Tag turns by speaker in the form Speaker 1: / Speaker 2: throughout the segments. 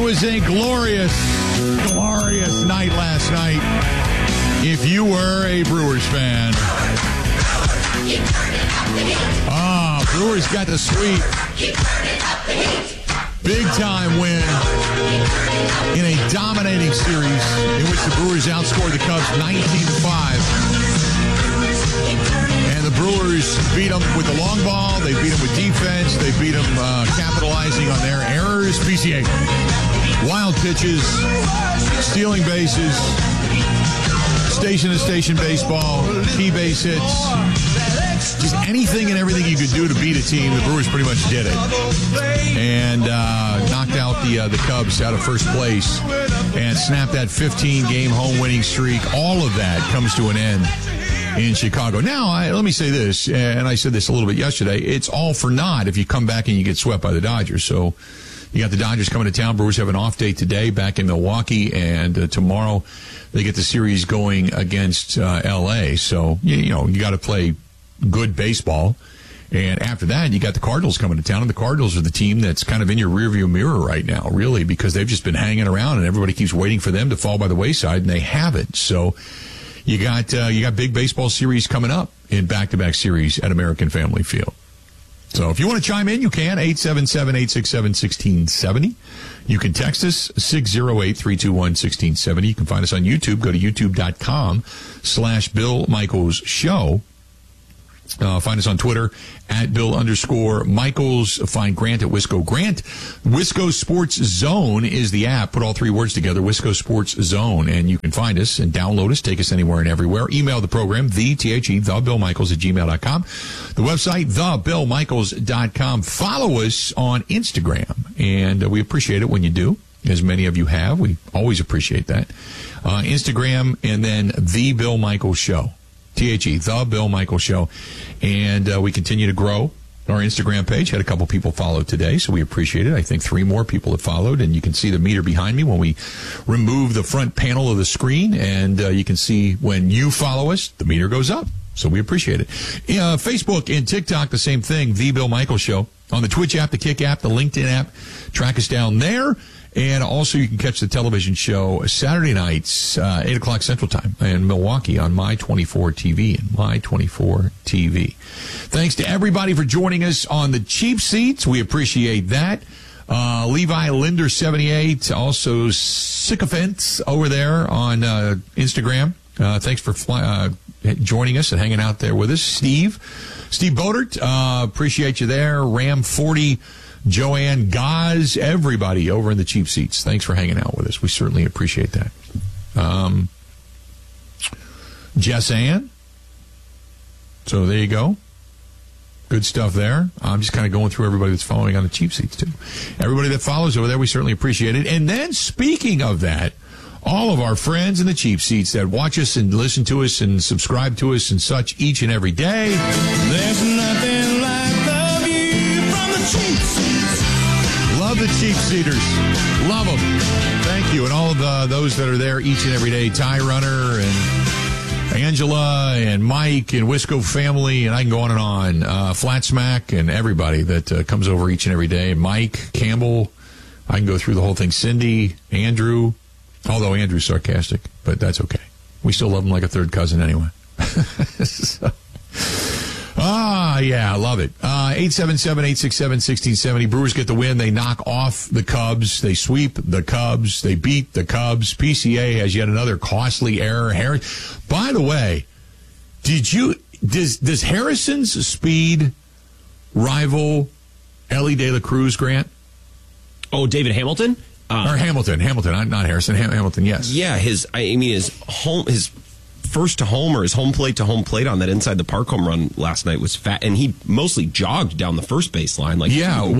Speaker 1: was a glorious night last night. If you were a Brewers fan. Brewers got the sweep. Big time win in a dominating series in which the Brewers outscored the Cubs 19-5. And the Brewers beat them with the long ball. They beat them with defense. They beat them capitalizing on their errors. PCA. Wild pitches, stealing bases, station-to-station baseball, key base hits. Just anything and everything you could do to beat a team, the Brewers pretty much did it. And knocked out the Cubs out of first place and snapped that 15-game home winning streak. All of that comes to an end in Chicago. Now, let me say this, and I said this a little bit yesterday, it's all for naught if you come back and you get swept by the Dodgers. So you got the Dodgers coming to town. Brewers have an off day today back in Milwaukee, and tomorrow they get the series going against L.A. So, you got to play good baseball. And after that, you got the Cardinals coming to town, and the Cardinals are the team that's kind of in your rearview mirror right now, really, because they've just been hanging around, and everybody keeps waiting for them to fall by the wayside, and they haven't. So you got big baseball series coming up in back-to-back series at American Family Field. So if you want to chime in, you can, 877-867-1670. You can text us, 608-321-1670. You can find us on YouTube. Go to youtube.com/Bill Michaels Show. Find us on Twitter at Bill_Michaels. Find Grant at Wisco Grant. Wisco Sports Zone is the app. Put all three words together, Wisco Sports Zone, and you can find us and download us. Take us anywhere and everywhere. Email the program, thebillmichaels@gmail.com. The website, thebillmichaels.com. Follow us on Instagram, and we appreciate it when you do, as many of you have. We always appreciate that. Instagram, and then The Bill Michaels Show. THE, The Bill Michaels Show. And we continue to grow our Instagram page. Had a couple people follow today, so we appreciate it. I think 3 more people have followed, and you can see the meter behind me when we remove the front panel of the screen, and you can see when you follow us, the meter goes up. So we appreciate it. Facebook and TikTok, the same thing, The Bill Michaels Show. On the Twitch app, the Kick app, the LinkedIn app, track us down there. And also you can catch the television show Saturday nights, 8 o'clock Central Time in Milwaukee on My24 TV and My24 TV. Thanks to everybody for joining us on the cheap seats. We appreciate that. Levi Linder 78, also Sycophants over there on Instagram. Thanks for joining us and hanging out there with us. Steve Bodert, appreciate you there. Ram 40. Joanne, Gaz, everybody over in the cheap seats. Thanks for hanging out with us. We certainly appreciate that. Jess Ann. So there you go. Good stuff there. I'm just kind of going through everybody that's following on the cheap seats, too. Everybody that follows over there, we certainly appreciate it. And then, speaking of that, all of our friends in the cheap seats that watch us and listen to us and subscribe to us and such each and every day.
Speaker 2: There's nothing like the view from the cheap seats.
Speaker 1: Love the cheap seaters. Love them. Thank you. And all of those that are there each and every day. Ty Runner and Angela and Mike and Wisco family, and I can go on and on. Flat Smack and everybody that comes over each and every day. Mike, Campbell, I can go through the whole thing. Cindy, Andrew, although Andrew's sarcastic, but that's okay. We still love him like a third cousin anyway. So. Yeah, I love it. 877-867-1670. Brewers get the win. They knock off the Cubs. They sweep the Cubs. They beat the Cubs. PCA has yet another costly error. By the way, does Harrison's speed rival Ellie De La Cruz, Grant?
Speaker 3: Oh, David Hamilton?
Speaker 1: Or Hamilton, not Harrison. Hamilton, yes.
Speaker 3: Yeah, his first to home, or his home plate to home plate on that inside the park home run last night was fat, and he mostly jogged down the first base line. When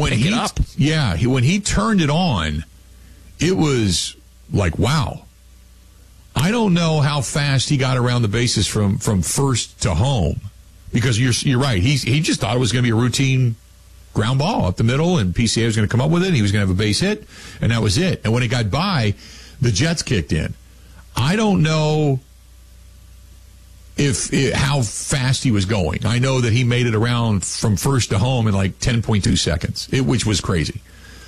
Speaker 3: he turned it on, it was like, wow. I don't know how fast he got around the bases from first to home, because you're right. He just thought it was going to be a routine ground ball up the middle, and PCA was going to come up with it, and he was going to have a base hit, and that was it. And when it got by, the Jets kicked in. I don't know how fast he was going. I know that he made it around from first to home in like 10.2 seconds, which was crazy.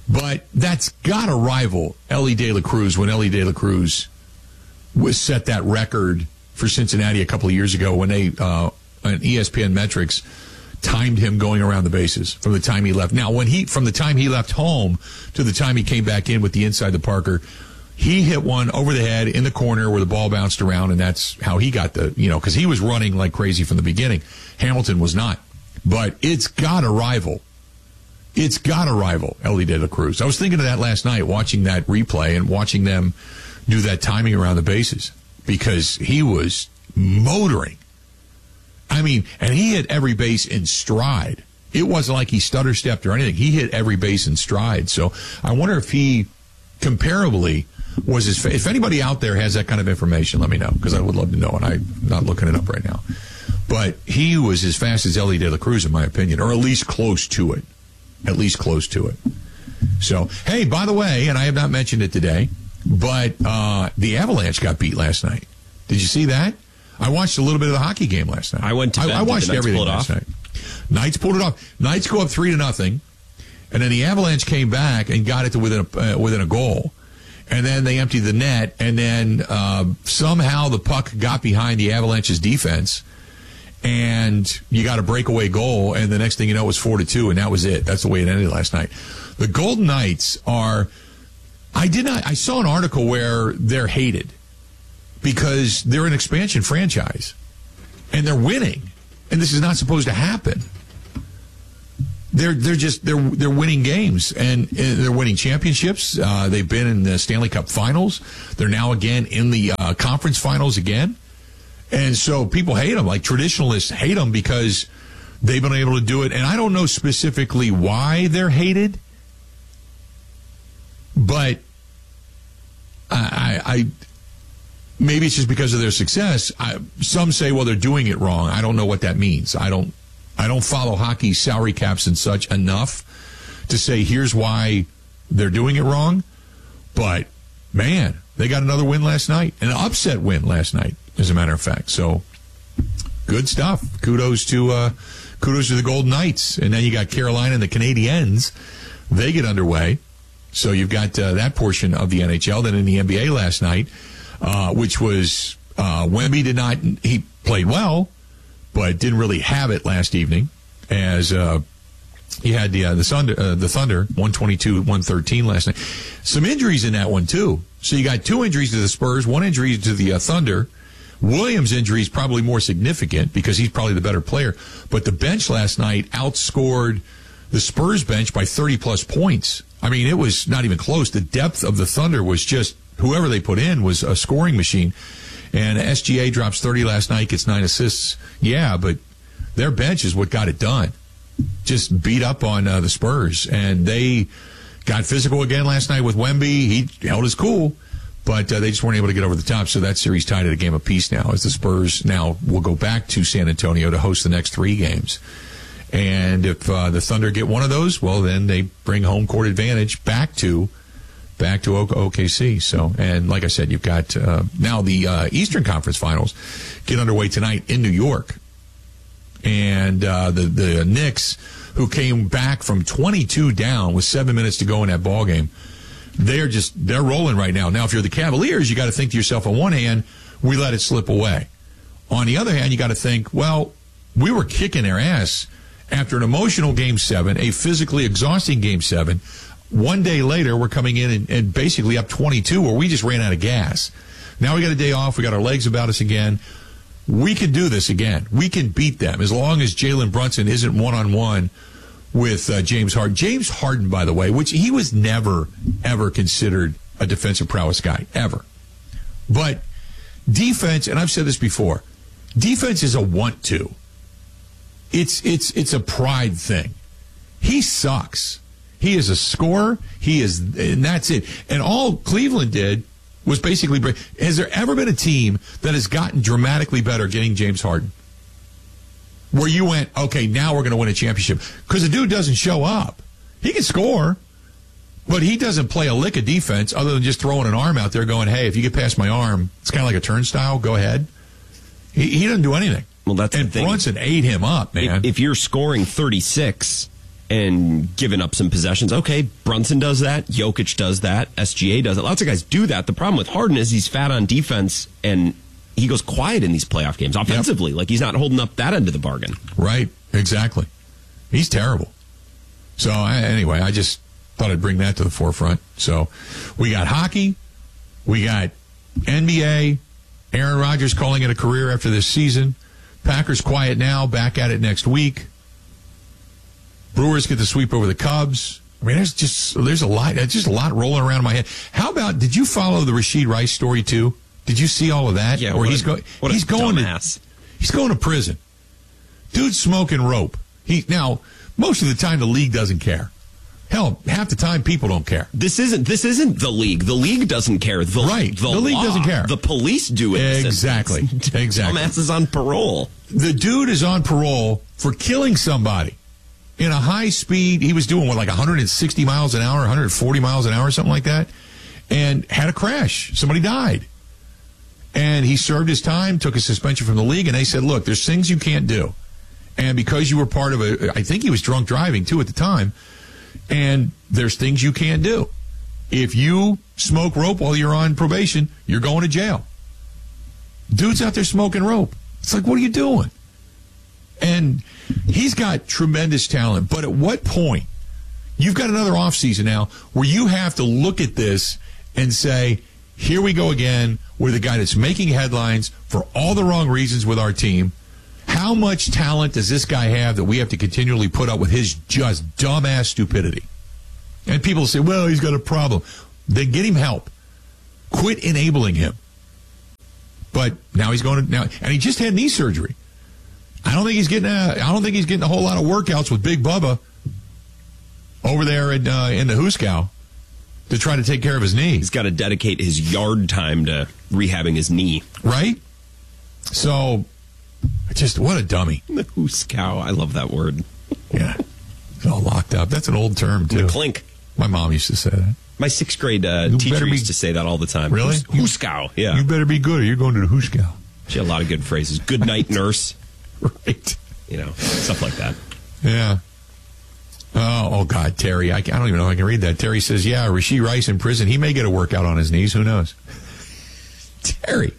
Speaker 1: But that's got to rival Elly De La Cruz when Elly De La Cruz set that record for Cincinnati a couple of years ago when they, on ESPN Metrics, timed him going around the bases from the time he left. Now, from the time he left home to the time he came back in with the inside the Parker, he hit one over the head in the corner where the ball bounced around, and that's how he got because he was running like crazy from the beginning. Hamilton was not. But it's got to rival. It's got to rival Elly De La Cruz. I was thinking of that last night, watching that replay and watching them do that timing around the bases, because he was motoring. I mean, and he hit every base in stride. It wasn't like he stutter-stepped or anything. He hit every base in stride. So I wonder if he comparably was if anybody out there has that kind of information, let me know, because I would love to know, and I'm not looking it up right now. But he was as fast as Elly De La Cruz, in my opinion, or at least close to it. At least close to it. So, hey, by the way, and I have not mentioned it today, but the Avalanche got beat last night. Did you see that? I watched a little bit of the hockey game last night.
Speaker 3: I went to bed.
Speaker 1: I watched everything last night. Knights pulled it off. Knights go up 3-0, and then the Avalanche came back and got it to within a goal. And then they emptied the net, and then somehow the puck got behind the Avalanche's defense, and you got a breakaway goal, and the next thing you know, it was 4-2, and that was it. That's the way it ended last night. The Golden Knights are... I saw an article where they're hated because they're an expansion franchise, and they're winning, and this is not supposed to happen. They're winning games, and they're winning championships. They've been in the Stanley Cup Finals. They're now again in the conference finals again. And so people hate them, like traditionalists hate them, because they've been able to do it. And I don't know specifically why they're hated, but I maybe it's just because of their success. Some say, well, they're doing it wrong. I don't know what that means. I don't follow hockey salary caps and such enough to say here's why they're doing it wrong. But man, they got another win last night, an upset win last night, as a matter of fact. So good stuff. Kudos to the Golden Knights. And then you got Carolina and the Canadiens. They get underway. So you've got that portion of the NHL. Then in the NBA last night, which was Wemby he played well, but didn't really have it last evening, as he had the Thunder 122-113 last night. Some injuries in that one too. So you got 2 injuries to the Spurs, 1 injury to the Thunder. Williams' injury is probably more significant because he's probably the better player. But the bench last night outscored the Spurs bench by 30-plus points. I mean, it was not even close. The depth of the Thunder was just, whoever they put in was a scoring machine. And SGA drops 30 last night, gets 9 assists. Yeah, but their bench is what got it done. Just beat up on the Spurs. And they got physical again last night with Wemby. He held his cool, but they just weren't able to get over the top. So that series tied at a game apiece now, as the Spurs now will go back to San Antonio to host the next 3 games. And if the Thunder get one of those, well, then they bring home court advantage back to OKC. So, and like I said, you've got now the Eastern Conference Finals get underway tonight in New York. And the Knicks, who came back from 22 down with 7 minutes to go in that ball game, they're rolling right now. Now, if you're the Cavaliers, you got to think to yourself, on one hand, we let it slip away. On the other hand, you got to think, well, we were kicking their ass after an emotional Game 7, a physically exhausting Game 7. One day later, we're coming in and basically up 22, where we just ran out of gas. Now we got a day off. We got our legs about us again. We can do this again. We can beat them as long as Jalen Brunson isn't one-on-one with James Harden. James Harden, by the way, which he was never, ever considered a defensive prowess guy, ever. But defense, and I've said this before, defense is a want-to. It's a pride thing. He sucks. He is a scorer. And that's it. And all Cleveland did was basically break. Has there ever been a team that has gotten dramatically better getting James Harden? Where you went, okay, now we're going to win a championship. Because the dude doesn't show up. He can score, but he doesn't play a lick of defense other than just throwing an arm out there going, hey, if you get past my arm, it's kind of like a turnstile, go ahead. He doesn't do anything.
Speaker 3: Well, that's
Speaker 1: and
Speaker 3: the thing.
Speaker 1: Brunson ate him up, man.
Speaker 3: If you're scoring 36 and given up some possessions. Okay, Brunson does that. Jokic does that. SGA does it. Lots of guys do that. The problem with Harden is he's fat on defense, and he goes quiet in these playoff games offensively. Like, he's not holding up that end of the bargain.
Speaker 1: Right, exactly. He's terrible. So, anyway, I just thought I'd bring that to the forefront. So, we got hockey. We got NBA. Aaron Rodgers calling it a career after this season. Packers quiet now, back at it next week. Brewers get the sweep over the Cubs. I mean, there's a lot. There's just a lot rolling around in my head. How about, did you follow the Rashid Rice story too? Did you see all of that?
Speaker 3: Yeah.
Speaker 1: Or he's going to prison. Dude's smoking rope. Now, most of the time the league doesn't care. Hell, half the time people don't care.
Speaker 3: This isn't the league. The league doesn't care. The
Speaker 1: league doesn't care.
Speaker 3: The police do it.
Speaker 1: Exactly.
Speaker 3: Dumbass is on parole.
Speaker 1: The dude is on parole for killing somebody in a high speed. He was doing like 160 miles an hour, 140 miles an hour, something like that, and had a crash. Somebody died. And he served his time, took a suspension from the league, and they said, look, there's things you can't do. And because you were part of I think he was drunk driving too at the time, and there's things you can't do. If you smoke rope while you're on probation, you're going to jail. Dude's out there smoking rope. It's like, what are you doing? And he's got tremendous talent. But at what point? You've got another offseason now where you have to look at this and say, here we go again with a guy that's making headlines for all the wrong reasons with our team. How much talent does this guy have that we have to continually put up with his just dumbass stupidity? And people say, well, he's got a problem. Then get him help. Quit enabling him. But now he's going to and he just had knee surgery. I don't think he's getting a whole lot of workouts with Big Bubba over there in the Hooskow to try to take care of his knee.
Speaker 3: He's got to dedicate his yard time to rehabbing his knee.
Speaker 1: Right? So, just what a dummy.
Speaker 3: The Hooskow. I love that word.
Speaker 1: Yeah. It's all locked up. That's an old term, too.
Speaker 3: Clink.
Speaker 1: My mom used to say that.
Speaker 3: My 6th grade teacher used to say that all the time.
Speaker 1: Really?
Speaker 3: Hooskow. Yeah.
Speaker 1: You better be good or you're going to the Hooskow.
Speaker 3: She had a lot of good phrases. Good night, nurse.
Speaker 1: Right.
Speaker 3: Stuff like that.
Speaker 1: Yeah. Oh, God, Terry. I don't even know if I can read that. Terry says, yeah, Rashid Rice in prison. He may get a workout on his knees. Who knows? Terry.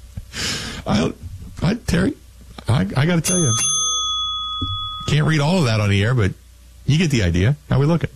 Speaker 1: Terry, I got to tell you. Can't read all of that on the air, but you get the idea. How we looking?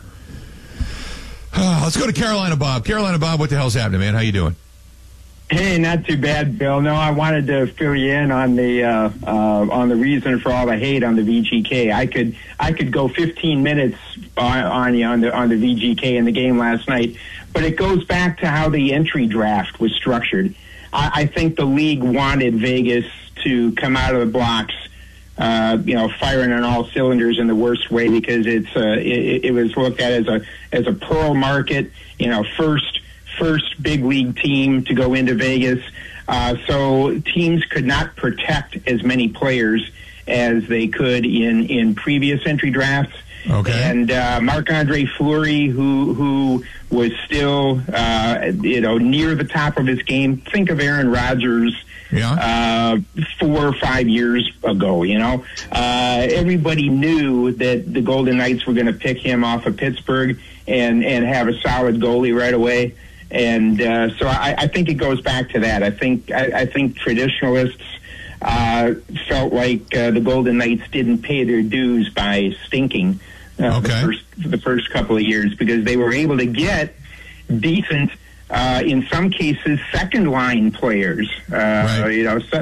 Speaker 1: Let's go to Carolina Bob. Carolina Bob, what the hell's happening, man? How you doing?
Speaker 4: Hey, not too bad, Bill. No, I wanted to fill you in on the reason for all the hate on the VGK. I could go 15 minutes on the VGK in the game last night, but it goes back to how the entry draft was structured. I think the league wanted Vegas to come out of the blocks, firing on all cylinders in the worst way, because it was looked at as a pearl market, first big league team to go into Vegas. So teams could not protect as many players as they could in previous entry drafts.
Speaker 1: Okay.
Speaker 4: And Marc-Andre Fleury, who was still near the top of his game. Think of Aaron Rodgers 4 or 5 years ago. Everybody knew that the Golden Knights were going to pick him off of Pittsburgh and have a solid goalie right away. And so I think it goes back to that. I think traditionalists felt like the Golden Knights didn't pay their dues by stinking the first couple of years, because they were able to get decent, in some cases, second line players. Right.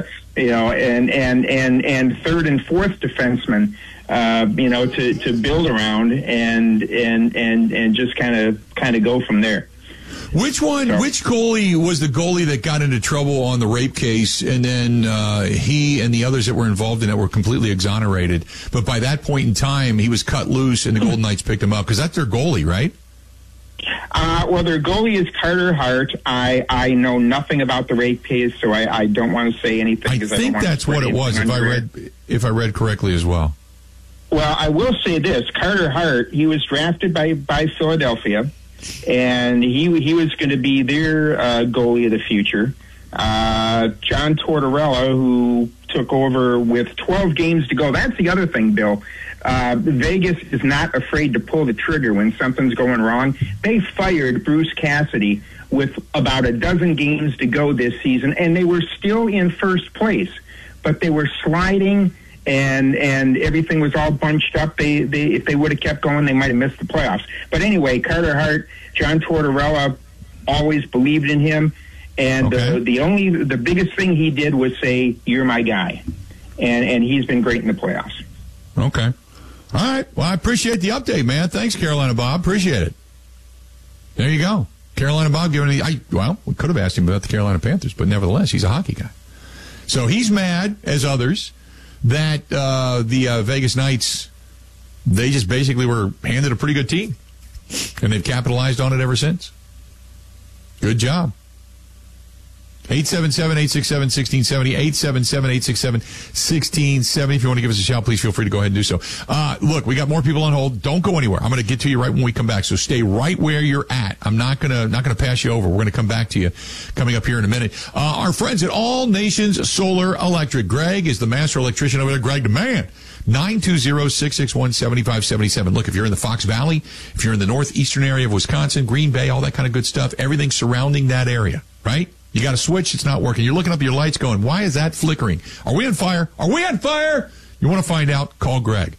Speaker 4: And third and fourth defensemen. To build around and just kind of go from there.
Speaker 1: Which goalie was the goalie that got into trouble on the rape case, and then he and the others that were involved in it were completely exonerated? But by that point in time, he was cut loose, and the Golden Knights picked him up, because that's their goalie, right?
Speaker 4: Well, their goalie is Carter Hart. I know nothing about the rape case, so I don't want to say anything.
Speaker 1: I think that's what it was, if I read correctly as well.
Speaker 4: Well, I will say this: Carter Hart, he was drafted by Philadelphia, and he was going to be their goalie of the future. John Tortorella, who took over with 12 games to go. That's the other thing, Bill. Vegas is not afraid to pull the trigger when something's going wrong. They fired Bruce Cassidy with about a dozen games to go this season, and they were still in first place, but they were sliding, and everything was all bunched up. If they would have kept going, they might have missed the playoffs. But anyway, Carter Hart, John Tortorella always believed in him, and the biggest thing he did was say, "You're my guy," and he's been great in the playoffs.
Speaker 1: Okay. All right. Well, I appreciate the update, man. Thanks, Carolina Bob. Appreciate it. There you go. Carolina Bob giving we could have asked him about the Carolina Panthers, but nevertheless, he's a hockey guy. So he's mad, as others, that the Vegas Knights, they just basically were handed a pretty good team, and they've capitalized on it ever since. Good job. 877-867-1670, 877-867-1670. If you want to give us a shout, please feel free to go ahead and do so. Look, we got more people on hold. Don't go anywhere. I'm going to get to you right when we come back, so stay right where you're at. I'm not going to pass you over. We're going to come back to you coming up here in a minute. Our friends at All Nations Solar Electric. Greg is the master electrician over there. Greg, the man. 920-661-7577. Look, if you're in the Fox Valley, if you're in the northeastern area of Wisconsin, Green Bay, all that kind of good stuff, everything surrounding that area, right? You got a switch, it's not working. You're looking up your lights going, why is that flickering? Are we on fire? Are we on fire? You want to find out? Call Greg.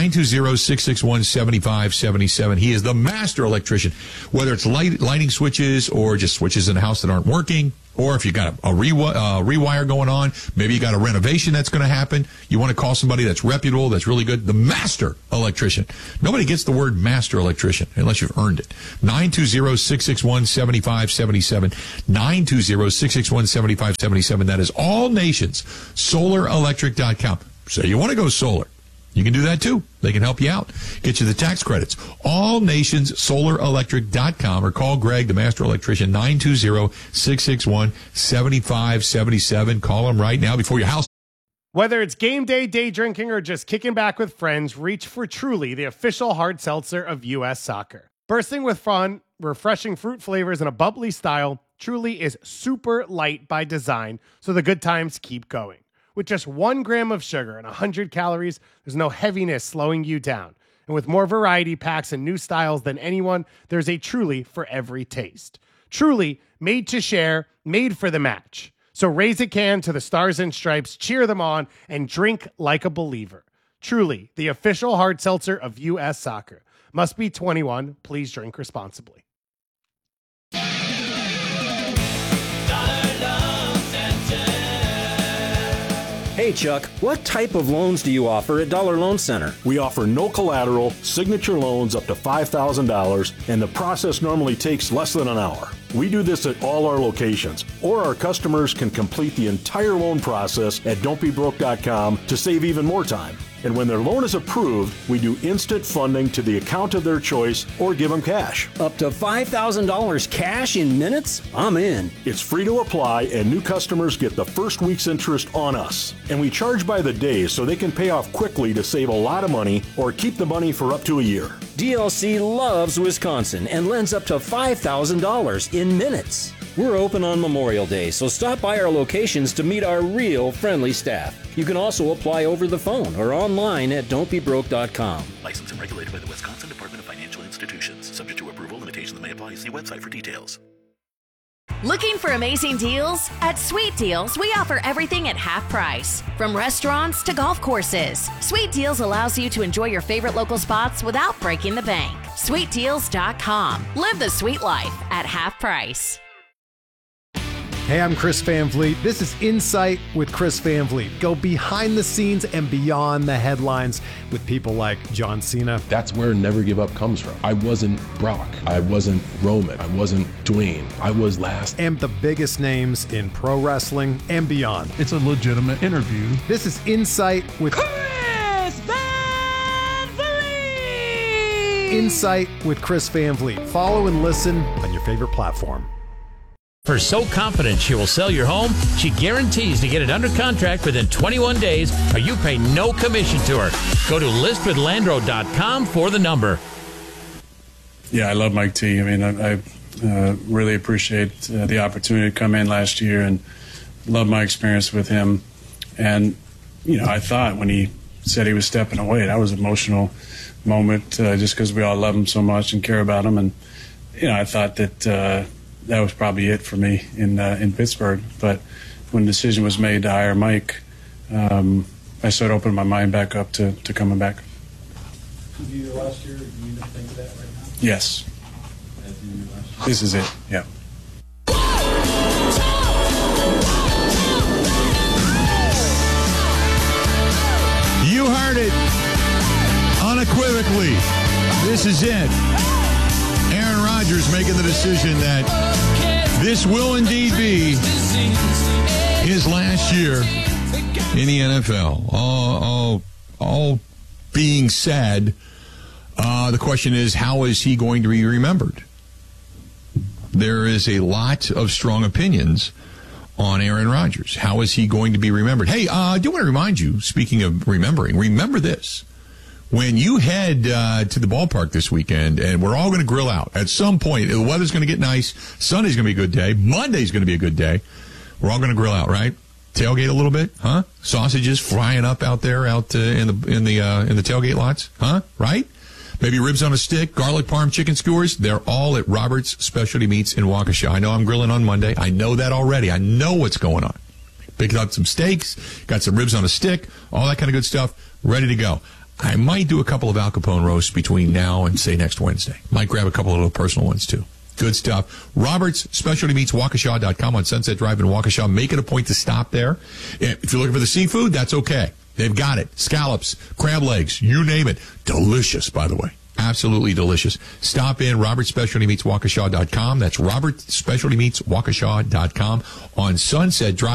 Speaker 1: 920-661-7577. He is the master electrician. Whether it's lighting switches or just switches in the house that aren't working, or if you got a rewire going on, maybe you got a renovation that's going to happen. You want to call somebody that's reputable, that's really good. The master electrician. Nobody gets the word master electrician unless you've earned it. 920-661-7577. 920-661-7577. That is allnationssolar.electric.com. So you want to go solar. You can do that too. They can help you out. Get you the tax credits. AllNationsSolarElectric.com or call Greg, the master electrician, 920-661-7577. Call him right now before your house.
Speaker 5: Whether it's game day, day drinking, or just kicking back with friends, reach for Truly, the official hard seltzer of U.S. Soccer. Bursting with fun, refreshing fruit flavors, and a bubbly style, Truly is super light by design, so the good times keep going. With just 1 gram of sugar and 100 calories, there's no heaviness slowing you down. And with more variety packs and new styles than anyone, there's a Truly for every taste. Truly, made to share, made for the match. So raise a can to the Stars and Stripes, cheer them on, and drink like a believer. Truly, the official hard seltzer of U.S. Soccer. Must be 21. Please drink responsibly.
Speaker 6: Hey Chuck, what type of loans do you offer at Dollar Loan Center?
Speaker 7: We offer no collateral, signature loans up to $5,000, and the process normally takes less than an hour. We do this at all our locations, or our customers can complete the entire loan process at don'tbebroke.com to save even more time. And when their loan is approved, we do instant funding to the account of their choice or give them cash.
Speaker 6: Up to $5,000 cash in minutes? I'm in.
Speaker 7: It's free to apply, and new customers get the first week's interest on us. And we charge by the day so they can pay off quickly to save a lot of money or keep the money for up to a year.
Speaker 6: DLC loves Wisconsin and lends up to $5,000 in minutes. We're open on Memorial Day, so stop by our locations to meet our real friendly staff. You can also apply over the phone or online at don'tbebroke.com.
Speaker 8: Licensed and regulated by the Wisconsin Department of Financial Institutions. Subject to approval, limitations may apply. See website for details.
Speaker 9: Looking for amazing deals? At Sweet Deals, we offer everything at half price. From restaurants to golf courses, Sweet Deals allows you to enjoy your favorite local spots without breaking the bank. SweetDeals.com. Live the sweet life at half price.
Speaker 10: Hey, I'm Chris Van Vliet. This is Insight with Chris Van Vliet. Go behind the scenes and beyond the headlines with people like John Cena.
Speaker 11: That's where Never Give Up comes from. I wasn't Brock. I wasn't Roman. I wasn't Dwayne. I was last.
Speaker 10: And the biggest names in pro wrestling and beyond.
Speaker 12: It's a legitimate interview.
Speaker 10: This is Insight with
Speaker 2: Chris Van Vliet.
Speaker 10: Insight with Chris Van Vliet. Follow and listen on your favorite platform.
Speaker 13: For so confident she will sell your home, she guarantees to get it under contract within 21 days or you pay no commission to her. Go to listwithlandro.com for the number.
Speaker 12: Yeah, I love Mike T. I mean, I really appreciate the opportunity to come in last year and love my experience with him. And, you know, I thought when he said he was stepping away. That was an emotional moment, just because we all love him so much and care about him. And I thought that that was probably it for me in Pittsburgh. But when the decision was made to hire Mike, I started opening my mind back up to coming back.
Speaker 14: Last year, do you think of that right now?
Speaker 12: Yes. This is it. Yeah.
Speaker 1: You heard it unequivocally. This is it. Aaron Rodgers making the decision that this will indeed be his last year in the NFL. All being said, the question is, how is he going to be remembered? There is a lot of strong opinions on Aaron Rodgers. How is he going to be remembered? Hey, I do want to remind you, speaking of remembering, remember this. When you head to the ballpark this weekend, and we're all going to grill out at some point, the weather's going to get nice, Sunday's going to be a good day, Monday's going to be a good day, we're all going to grill out, right? Tailgate a little bit, huh? Sausages frying up out there, in the tailgate lots, huh? Right? Maybe ribs on a stick, garlic parm chicken skewers. They're all at Robert's Specialty Meats in Waukesha. I know I'm grilling on Monday. I know that already. I know what's going on. Picked up some steaks, got some ribs on a stick, all that kind of good stuff, ready to go. I might do a couple of Al Capone roasts between now and, say, next Wednesday. Might grab a couple of little personal ones, too. Good stuff. Robert's Specialty Meats, Waukesha.com on Sunset Drive in Waukesha. Make it a point to stop there. If you're looking for the seafood, that's okay. They've got it. Scallops, crab legs, you name it. Delicious, by the way. Absolutely delicious. Stop in Robert's Specialty Meats, Waukesha.com. That's Robert's Specialty Meats, Waukesha.com on Sunset Drive.